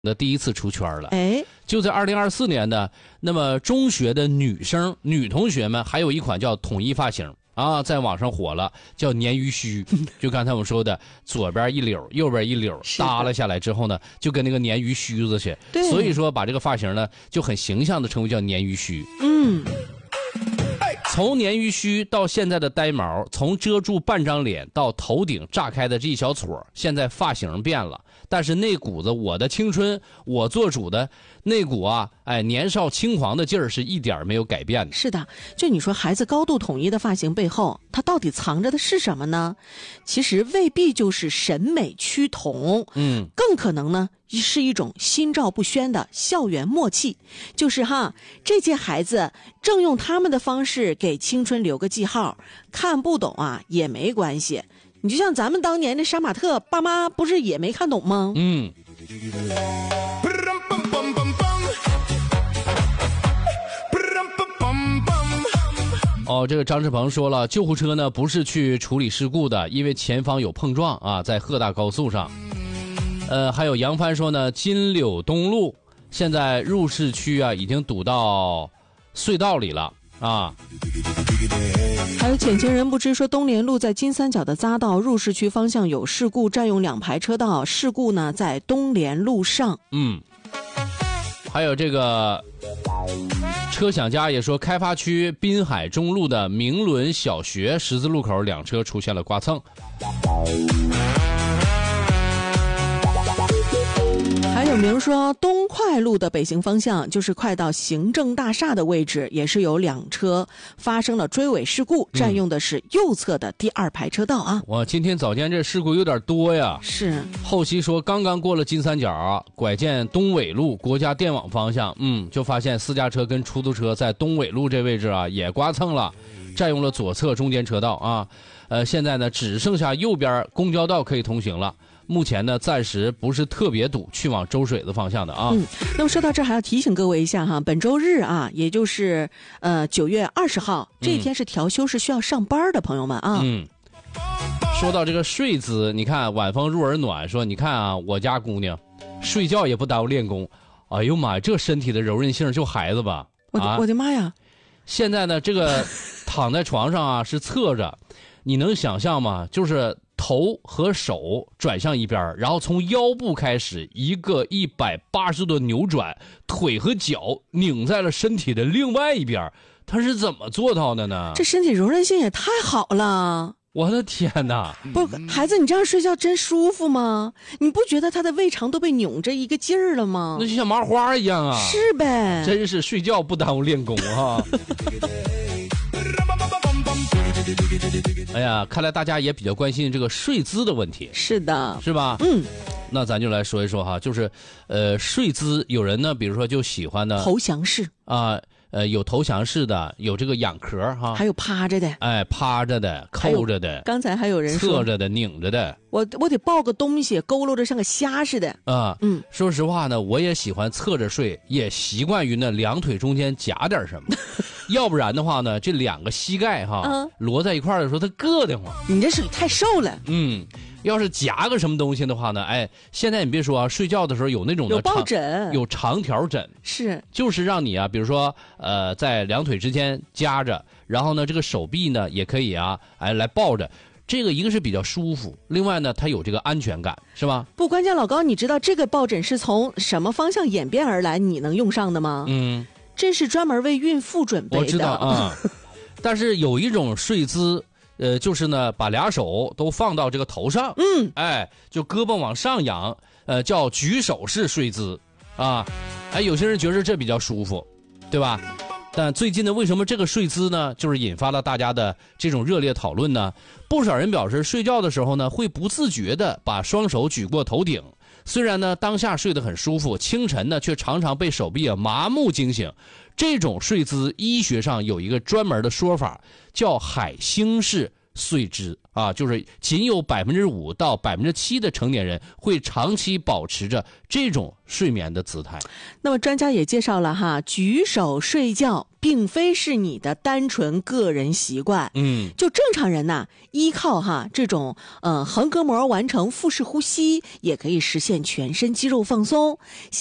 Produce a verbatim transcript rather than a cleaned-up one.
的第一次出圈了。 哎， 就在二零二四年呢，那么中学的女生女同学们还有一款叫统一发型啊，在网上火了，叫鲶鱼须。就刚才我们说的，左边一绺，右边一绺，耷拉下来之后呢，就跟那个鲶鱼须子似的。所以说把这个发型呢，就很形象的称为叫鲶鱼须。 嗯。 从鲶鱼须到现在的呆毛，从遮住半张脸到头顶炸开的这一小撮，现在发型变了，但是那股子我的青春我做主的那股啊，哎，年少轻狂的劲儿是一点没有改变的。 是的，就你说孩子高度统一的发型背后，它到底藏着的是什么呢？其实未必就是审美趋同， 嗯， 更可能呢是一种心照不宣的校园默契，就是哈，这届孩子正用他们的方式给青春留个记号，看不懂啊也没关系。你就像咱们当年的杀马特，爸妈不是也没看懂吗？ 嗯。哦，这个张志鹏说了，救护车呢不是去处理事故的，因为前方有碰撞啊，在鹤大高速上。呃，还有杨帆说呢，金柳东路现在入市区啊已经堵到隧道里了啊。 还有浅情人不知说，东联路在金三角的匝道入市区方向有事故，占用两排车道，事故呢在东联路上。 嗯，还有这个车享家也说，开发区滨海中路的明伦小学十字路口两车出现了刮蹭。 还有明说，东快路的北行方向，就是快到行政大厦的位置，也是有两车发生了追尾事故，占用的是右侧的第二排车道啊。 哇，今天早间这事故有点多呀。 是。 后期说，刚刚过了金三角啊，拐进东纬路国家电网方向，嗯，就发现私家车跟出租车在东纬路这位置啊也刮蹭了，占用了左侧中间车道啊。呃，现在呢只剩下右边公交道可以通行了。目前呢，暂时不是特别堵，去往周水子方向的啊。 嗯，那么说到这儿，还要提醒各位一下哈，本周日啊，也就是呃九月二十号这一天是调休，是需要上班的朋友们啊。 嗯，说到这个睡姿，你看晚风入耳暖说，你看啊，我家姑娘睡觉也不耽误练功。哎呦妈呀，这身体的柔韧性就孩子吧。 我的、啊、我的妈呀！ 现在呢，这个躺在床上啊是侧着，你能想象吗？就是头和手转向一边，然后从腰部开始一个一百八十度的扭转，腿和脚拧在了身体的另外一边，他是怎么做到的呢？ 这身体柔韧性也太好了！ 我的天哪！ 不，孩子，你这样睡觉真舒服吗？你不觉得他的胃肠都被扭着一个劲儿了吗？ 那就像麻花一样啊！ 是呗， 真是睡觉不耽误练功哈。哎呀，看来大家也比较关心这个睡姿的问题。 是的， 是吧？ 嗯， 那咱就来说一说哈，就是呃，睡姿有人呢，比如说就喜欢呢投降式啊。呃，有投降式的，有这个仰壳哈， 还有趴着的， 哎，趴着的，扣着的， 刚才还有人说侧着的，拧着的， 我我得抱个东西，佝偻着像个虾似的啊。嗯，说实话呢，我也喜欢侧着睡，也习惯于呢两腿中间夹点什么，要不然的话呢，这两个膝盖哈、嗯、摞在一块的时候，它硌得慌。 你这水太瘦了。 嗯。要是夹个什么东西的话呢，哎，现在你别说啊，睡觉的时候有那种的有抱枕， 有长条枕， 是， 就是让你啊，比如说呃，在两腿之间夹着，然后呢，这个手臂呢也可以啊，哎，来抱着。这个一个是比较舒服，另外呢，它有这个安全感，是吧？ 不，关键老高，你知道这个抱枕是从什么方向演变而来？你能用上的吗？ 嗯， 这是专门为孕妇准备的。 我知道啊，但是有一种睡姿。呃，就是呢，把俩手都放到这个头上， 嗯， 哎，就胳膊往上仰，呃，叫举手式睡姿，啊，哎，有些人觉得这比较舒服，对吧？但最近呢，为什么这个睡姿呢，就是引发了大家的这种热烈讨论呢？不少人表示，睡觉的时候呢，会不自觉的把双手举过头顶，虽然呢当下睡得很舒服，清晨呢却常常被手臂啊麻木惊醒。这种睡姿医学上有一个专门的说法，叫海星式睡姿啊，就是仅有百分之五到百分之七的成年人会长期保持着这种睡眠的姿态。 那么专家也介绍了哈，举手睡觉并非是你的单纯个人习惯， 嗯， 就正常人呐，依靠哈这种呃横膈膜完成腹式呼吸，也可以实现全身肌肉放松。